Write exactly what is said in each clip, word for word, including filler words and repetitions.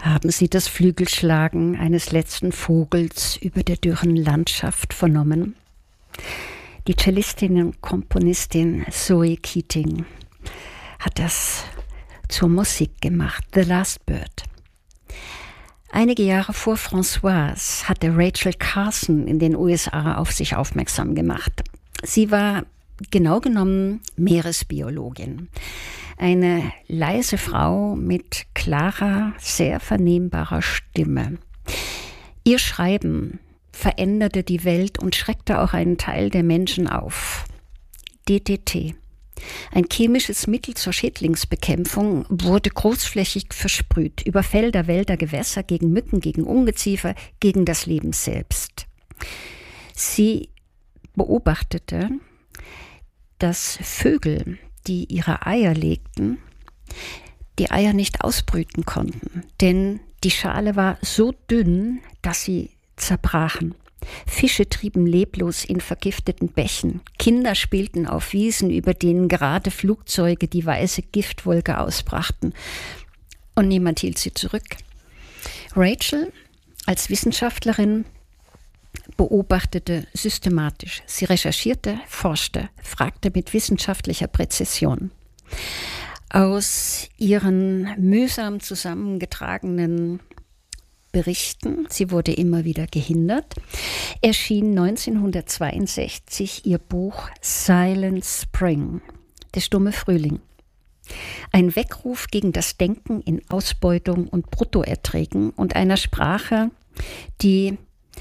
Haben Sie das Flügelschlagen eines letzten Vogels über der dürren Landschaft vernommen? Die Cellistin und Komponistin Zoe Keating hat das zur Musik gemacht, The Last Bird. Einige Jahre vor Françoise hatte Rachel Carson in den U S A auf sich aufmerksam gemacht. Sie war genau genommen Meeresbiologin. Eine leise Frau mit klarer, sehr vernehmbarer Stimme. Ihr Schreiben veränderte die Welt und schreckte auch einen Teil der Menschen auf. D D T, ein chemisches Mittel zur Schädlingsbekämpfung, wurde großflächig versprüht über Felder, Wälder, Gewässer, gegen Mücken, gegen Ungeziefer, gegen das Leben selbst. Sie beobachtete, dass Vögel, die ihre Eier legten, die Eier nicht ausbrüten konnten, denn die Schale war so dünn, dass sie zerbrachen. Fische trieben leblos in vergifteten Bächen. Kinder spielten auf Wiesen, über denen gerade Flugzeuge die weiße Giftwolke ausbrachten. Und niemand hielt sie zurück. Rachel als Wissenschaftlerin beobachtete systematisch. Sie recherchierte, forschte, fragte mit wissenschaftlicher Präzision. Aus ihren mühsam zusammengetragenen Berichten, sie wurde immer wieder gehindert, erschien neunzehnhundertzweiundsechzig ihr Buch Silent Spring, der stumme Frühling. Ein Weckruf gegen das Denken in Ausbeutung und Bruttoerträgen und einer Sprache, die,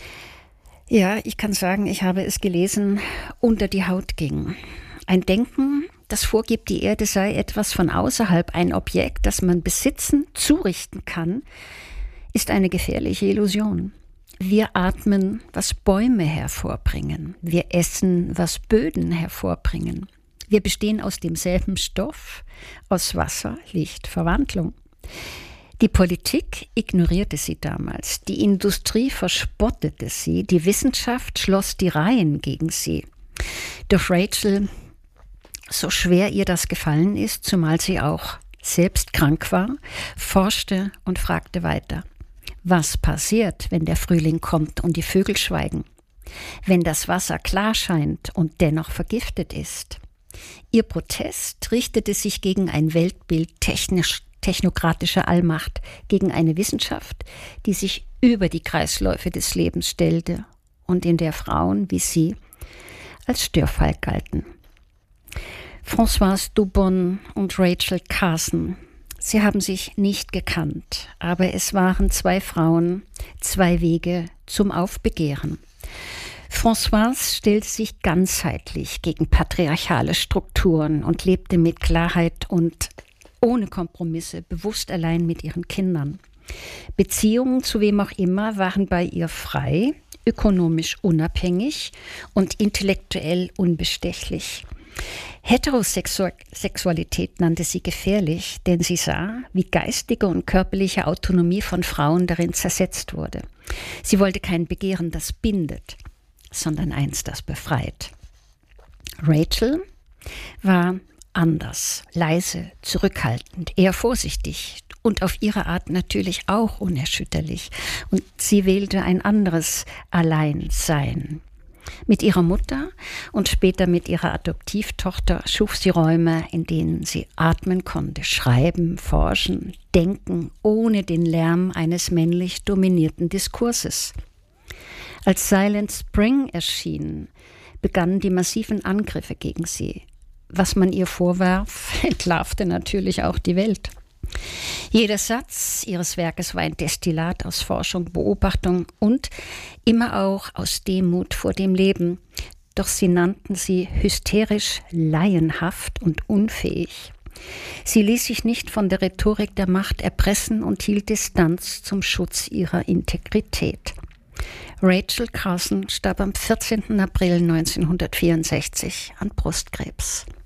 ja, ich kann sagen, ich habe es gelesen, unter die Haut ging. Ein Denken, das vorgibt, die Erde sei etwas von außerhalb, ein Objekt, das man besitzen, zurichten kann, ist eine gefährliche Illusion. Wir atmen, was Bäume hervorbringen. Wir essen, was Böden hervorbringen. Wir bestehen aus demselben Stoff, aus Wasser, Licht, Verwandlung. Die Politik ignorierte sie damals, die Industrie verspottete sie, die Wissenschaft schloss die Reihen gegen sie. Doch Rachel, so schwer ihr das gefallen ist, zumal sie auch selbst krank war, forschte und fragte weiter. Was passiert, wenn der Frühling kommt und die Vögel schweigen? Wenn das Wasser klar scheint und dennoch vergiftet ist? Ihr Protest richtete sich gegen ein Weltbild technisch technokratischer Allmacht, gegen eine Wissenschaft, die sich über die Kreisläufe des Lebens stellte und in der Frauen wie sie als Störfall galten. Françoise Dubonne und Rachel Carson, sie haben sich nicht gekannt, aber es waren zwei Frauen, zwei Wege zum Aufbegehren. Françoise stellte sich ganzheitlich gegen patriarchale Strukturen und lebte mit Klarheit und ohne Kompromisse, bewusst allein mit ihren Kindern. Beziehungen zu wem auch immer waren bei ihr frei, ökonomisch unabhängig und intellektuell unbestechlich. Heterosexualität nannte sie gefährlich, denn sie sah, wie geistige und körperliche Autonomie von Frauen darin zersetzt wurde. Sie wollte kein Begehren, das bindet, sondern eins, das befreit. Rachel war anders, leise, zurückhaltend, eher vorsichtig und auf ihre Art natürlich auch unerschütterlich. Und sie wählte ein anderes Alleinsein. Mit ihrer Mutter und später mit ihrer Adoptivtochter schuf sie Räume, in denen sie atmen konnte, schreiben, forschen, denken, ohne den Lärm eines männlich dominierten Diskurses. Als Silent Spring erschien, begannen die massiven Angriffe gegen sie. Was man ihr vorwarf, entlarvte natürlich auch die Welt. Jeder Satz ihres Werkes war ein Destillat aus Forschung, Beobachtung und immer auch aus Demut vor dem Leben. Doch sie nannten sie hysterisch, laienhaft und unfähig. Sie ließ sich nicht von der Rhetorik der Macht erpressen und hielt Distanz zum Schutz ihrer Integrität. Rachel Carson starb am vierzehnten April neunzehnhundertvierundsechzig an Brustkrebs.